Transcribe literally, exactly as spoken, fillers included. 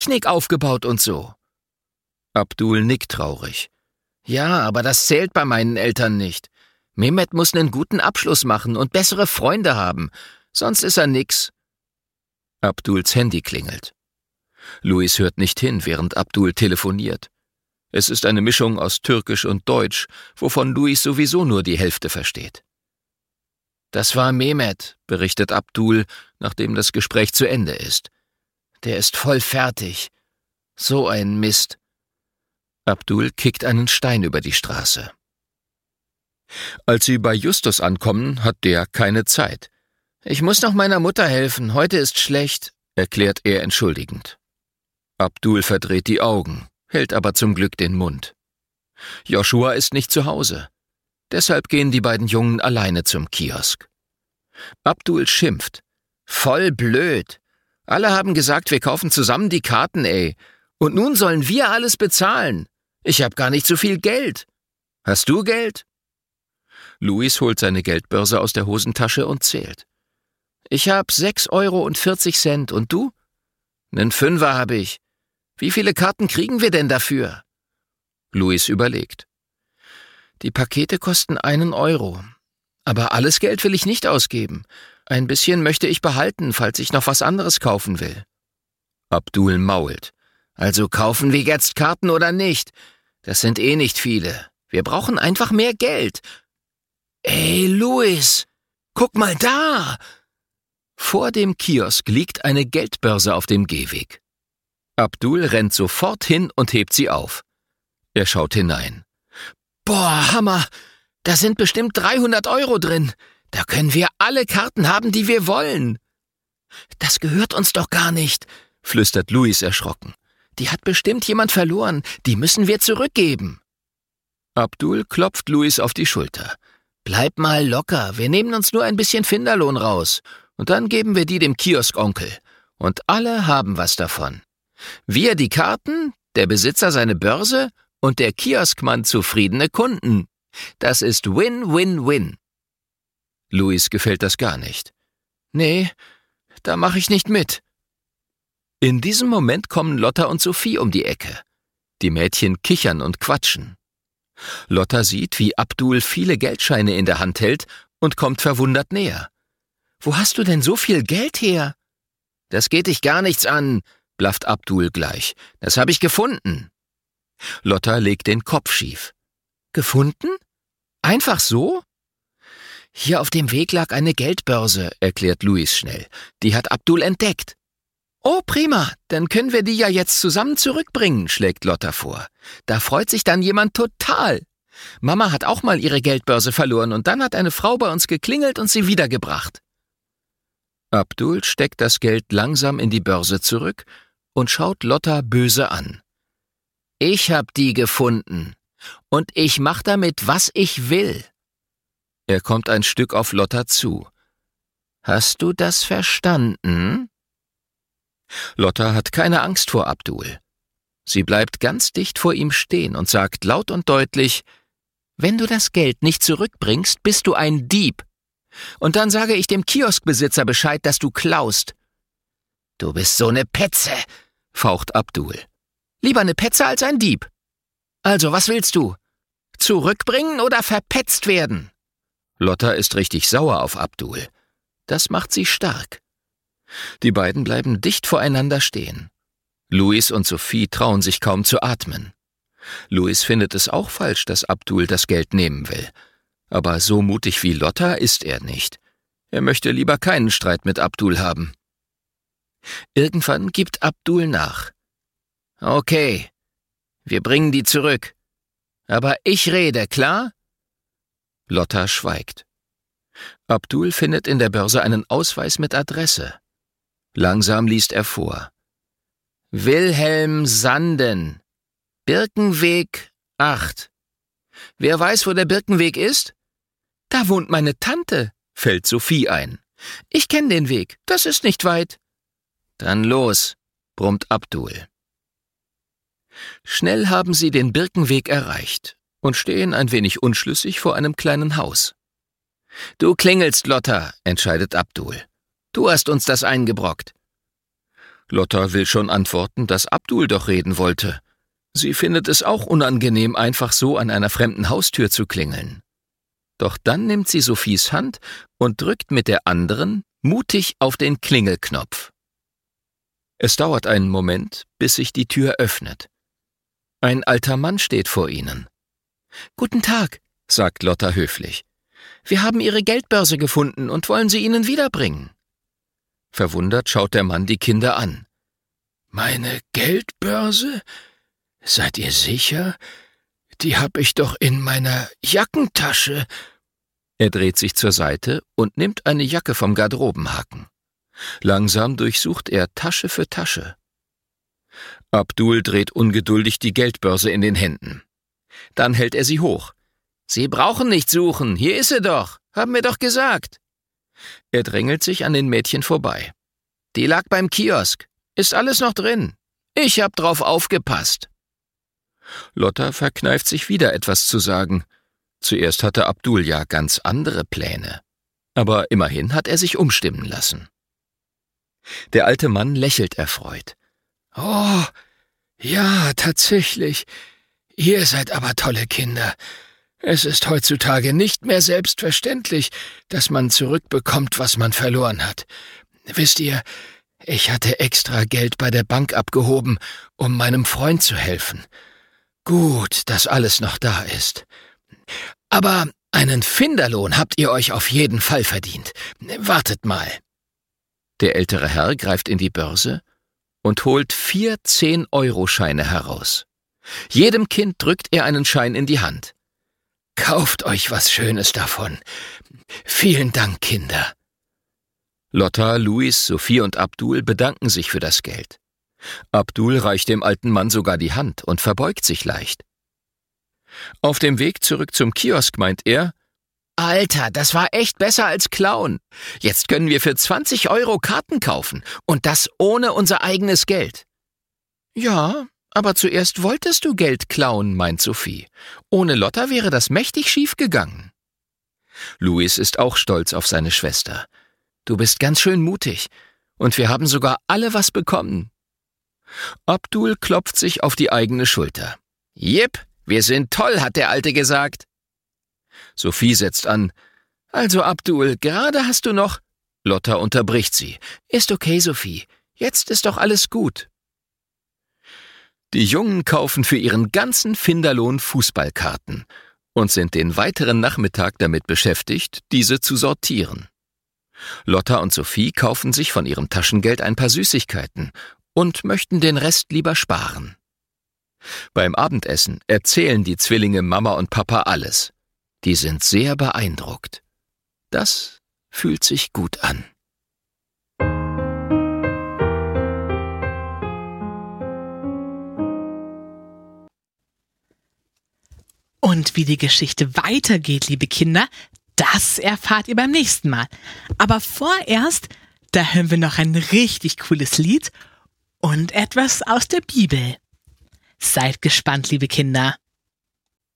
Technik aufgebaut und so. Abdul nickt traurig. Ja, aber das zählt bei meinen Eltern nicht. Mehmet muss einen guten Abschluss machen und bessere Freunde haben, sonst ist er nix. Abduls Handy klingelt. Luis hört nicht hin, während Abdul telefoniert. Es ist eine Mischung aus Türkisch und Deutsch, wovon Luis sowieso nur die Hälfte versteht. Das war Mehmet, berichtet Abdul, nachdem das Gespräch zu Ende ist. Der ist voll fertig. So ein Mist. Abdul kickt einen Stein über die Straße. Als sie bei Justus ankommen, hat der keine Zeit. Ich muss noch meiner Mutter helfen, heute ist schlecht, erklärt er entschuldigend. Abdul verdreht die Augen, hält aber zum Glück den Mund. Joshua ist nicht zu Hause. Deshalb gehen die beiden Jungen alleine zum Kiosk. Abdul schimpft. Voll blöd. Alle haben gesagt, wir kaufen zusammen die Karten, ey. Und nun sollen wir alles bezahlen. Ich hab gar nicht so viel Geld. Hast du Geld? Luis holt seine Geldbörse aus der Hosentasche und zählt. Ich hab sechs Euro und vierzig Cent. Und du? Nen Fünfer hab ich. Wie viele Karten kriegen wir denn dafür? Luis überlegt. Die Pakete kosten einen Euro. Aber alles Geld will ich nicht ausgeben. Ein bisschen möchte ich behalten, falls ich noch was anderes kaufen will. Abdul mault. Also kaufen wir jetzt Karten oder nicht? Das sind eh nicht viele. Wir brauchen einfach mehr Geld. Ey, Luis, guck mal da! Vor dem Kiosk liegt eine Geldbörse auf dem Gehweg. Abdul rennt sofort hin und hebt sie auf. Er schaut hinein. Boah, Hammer! Da sind bestimmt dreihundert Euro drin. Da können wir alle Karten haben, die wir wollen. Das gehört uns doch gar nicht, flüstert Luis erschrocken. Die hat bestimmt jemand verloren. Die müssen wir zurückgeben. Abdul klopft Luis auf die Schulter. Bleib mal locker. Wir nehmen uns nur ein bisschen Finderlohn raus. Und dann geben wir die dem Kioskonkel. Und alle haben was davon. Wir die Karten, der Besitzer seine Börse und der Kioskmann zufriedene Kunden. Das ist Win-Win-Win. Luis gefällt das gar nicht. Nee, da mache ich nicht mit. In diesem Moment kommen Lotta und Sophie um die Ecke. Die Mädchen kichern und quatschen. Lotta sieht, wie Abdul viele Geldscheine in der Hand hält und kommt verwundert näher. »Wo hast du denn so viel Geld her?« »Das geht dich gar nichts an«, blafft Abdul gleich. »Das habe ich gefunden.« Lotta legt den Kopf schief. »Gefunden? Einfach so?« »Hier auf dem Weg lag eine Geldbörse«, erklärt Luis schnell. »Die hat Abdul entdeckt.« »Oh, prima, dann können wir die ja jetzt zusammen zurückbringen«, schlägt Lotta vor. »Da freut sich dann jemand total. Mama hat auch mal ihre Geldbörse verloren und dann hat eine Frau bei uns geklingelt und sie wiedergebracht.« Abdul steckt das Geld langsam in die Börse zurück und schaut Lotta böse an. »Ich hab die gefunden und ich mach damit, was ich will.« Er kommt ein Stück auf Lotta zu. »Hast du das verstanden?« Lotta hat keine Angst vor Abdul. Sie bleibt ganz dicht vor ihm stehen und sagt laut und deutlich, »Wenn du das Geld nicht zurückbringst, bist du ein Dieb. Und dann sage ich dem Kioskbesitzer Bescheid, dass du klaust.« »Du bist so eine Petze«, faucht Abdul. »Lieber eine Petze als ein Dieb. Also, was willst du? Zurückbringen oder verpetzt werden?« Lotta ist richtig sauer auf Abdul. Das macht sie stark. Die beiden bleiben dicht voreinander stehen. Luis und Sophie trauen sich kaum zu atmen. Luis findet es auch falsch, dass Abdul das Geld nehmen will. Aber so mutig wie Lotta ist er nicht. Er möchte lieber keinen Streit mit Abdul haben. Irgendwann gibt Abdul nach. »Okay, wir bringen die zurück. Aber ich rede, klar?« Lotta schweigt. Abdul findet in der Börse einen Ausweis mit Adresse. Langsam liest er vor. »Wilhelm Sanden, Birkenweg acht. Wer weiß, wo der Birkenweg ist?« »Da wohnt meine Tante«, fällt Sophie ein. »Ich kenne den Weg, das ist nicht weit.« »Dann los«, brummt Abdul. Schnell haben sie den Birkenweg erreicht und stehen ein wenig unschlüssig vor einem kleinen Haus. »Du klingelst, Lotta«, entscheidet Abdul. »Du hast uns das eingebrockt.« Lotta will schon antworten, dass Abdul doch reden wollte. Sie findet es auch unangenehm, einfach so an einer fremden Haustür zu klingeln. Doch dann nimmt sie Sophies Hand und drückt mit der anderen mutig auf den Klingelknopf. Es dauert einen Moment, bis sich die Tür öffnet. Ein alter Mann steht vor ihnen. »Guten Tag«, sagt Lotta höflich. »Wir haben Ihre Geldbörse gefunden und wollen sie Ihnen wiederbringen.« Verwundert schaut der Mann die Kinder an. »Meine Geldbörse? Seid ihr sicher? Die hab ich doch in meiner Jackentasche.« Er dreht sich zur Seite und nimmt eine Jacke vom Garderobenhaken. Langsam durchsucht er Tasche für Tasche. Abdul dreht ungeduldig die Geldbörse in den Händen. Dann hält er sie hoch. »Sie brauchen nicht suchen, hier ist sie doch, haben wir doch gesagt.« Er drängelt sich an den Mädchen vorbei. »Die lag beim Kiosk, ist alles noch drin. Ich hab drauf aufgepasst.« Lotta verkneift sich wieder etwas zu sagen. Zuerst hatte Abdul ja ganz andere Pläne. Aber immerhin hat er sich umstimmen lassen. Der alte Mann lächelt erfreut. »Oh, ja, tatsächlich. Ihr seid aber tolle Kinder. Es ist heutzutage nicht mehr selbstverständlich, dass man zurückbekommt, was man verloren hat. Wisst ihr, ich hatte extra Geld bei der Bank abgehoben, um meinem Freund zu helfen. Gut, dass alles noch da ist. Aber einen Finderlohn habt ihr euch auf jeden Fall verdient. Wartet mal.« Der ältere Herr greift in die Börse und holt vier zehn-Euro-Scheine heraus. Jedem Kind drückt er einen Schein in die Hand. »Kauft euch was Schönes davon. Vielen Dank, Kinder.« Lotta, Luis, Sophie und Abdul bedanken sich für das Geld. Abdul reicht dem alten Mann sogar die Hand und verbeugt sich leicht. Auf dem Weg zurück zum Kiosk meint er, »Alter, das war echt besser als klauen. Jetzt können wir für zwanzig Euro Karten kaufen und das ohne unser eigenes Geld.« »Ja, aber zuerst wolltest du Geld klauen«, meint Sophie. »Ohne Lotta wäre das mächtig schief gegangen.« Luis ist auch stolz auf seine Schwester. »Du bist ganz schön mutig und wir haben sogar alle was bekommen.« Abdul klopft sich auf die eigene Schulter. »Jipp, wir sind toll«, hat der Alte gesagt. Sophie setzt an. »Also Abdul, gerade hast du noch...« Lotta unterbricht sie. »Ist okay, Sophie. Jetzt ist doch alles gut.« Die Jungen kaufen für ihren ganzen Finderlohn Fußballkarten und sind den weiteren Nachmittag damit beschäftigt, diese zu sortieren. Lotta und Sophie kaufen sich von ihrem Taschengeld ein paar Süßigkeiten und möchten den Rest lieber sparen. Beim Abendessen erzählen die Zwillinge Mama und Papa alles. Die sind sehr beeindruckt. Das fühlt sich gut an. Und wie die Geschichte weitergeht, liebe Kinder, das erfahrt ihr beim nächsten Mal. Aber vorerst, da hören wir noch ein richtig cooles Lied und etwas aus der Bibel. Seid gespannt, liebe Kinder.